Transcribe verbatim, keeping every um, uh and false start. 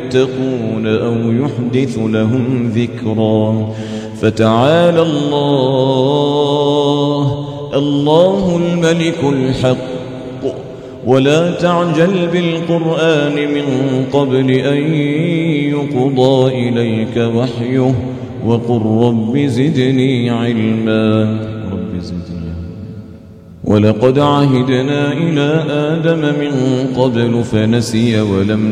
يتقون أو يحدث لهم ذكرا. فتعالى الله الله الملك الحق ولا تعجل بالقرآن من قبل أن يقضى إليك وحيه وقل رب زدني علما رب زدني. ولقد عهدنا إلى آدم من قبل فنسي ولم